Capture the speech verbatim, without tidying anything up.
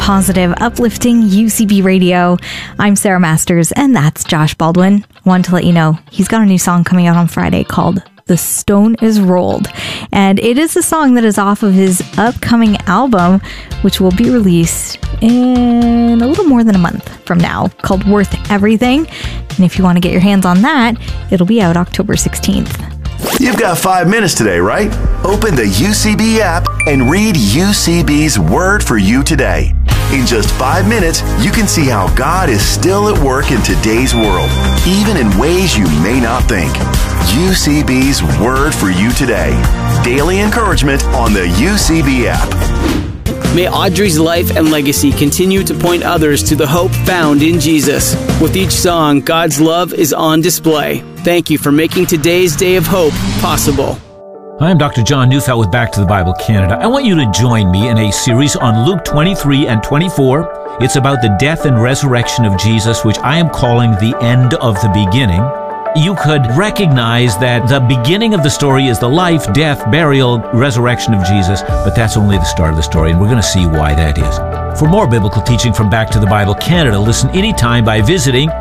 positive, uplifting U C B Radio. I'm Sarah Masters, and that's Josh Baldwin. Wanted to let you know he's got a new song coming out on Friday called The Stone Is Rolled. And it is a song that is off of his upcoming album, which will be released in a little more than a month from now, called Worth Everything. And if you want to get your hands on that, it'll be out October sixteenth. You've got five minutes today, right? Open the U C B app and read U C B's Word for You today. In just five minutes, you can see how God is still at work in today's world, even in ways you may not think. U C B's Word for You today. Daily encouragement on the U C B app. May Audrey's life and legacy continue to point others to the hope found in Jesus. With each song, God's love is on display. Thank you for making today's day of hope possible. Hi, I'm Doctor John Neufeld with Back to the Bible Canada. I want you to join me in a series on Luke twenty-three and twenty-four. It's about the death and resurrection of Jesus, which I am calling the end of the beginning. You could recognize that the beginning of the story is the life, death, burial, resurrection of Jesus, but that's only the start of the story, and we're going to see why that is. For more biblical teaching from Back to the Bible Canada, listen anytime by visiting